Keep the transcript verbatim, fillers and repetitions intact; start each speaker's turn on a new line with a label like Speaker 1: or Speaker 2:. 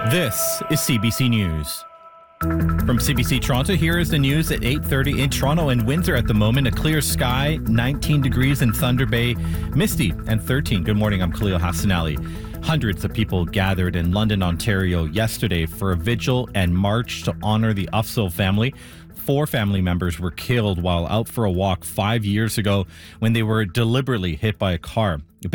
Speaker 1: This is C B C News. From C B C Toronto, here is the news at eight thirty in Toronto and Windsor at the moment. A clear sky, nineteen degrees in Thunder Bay, misty and thirteen. Good morning, I'm Khalil Hassanali. Hundreds of people gathered in London, Ontario yesterday for a vigil and march to honor the Ufsul family. Four family members were killed while out for a walk five years ago when they were deliberately hit by a car.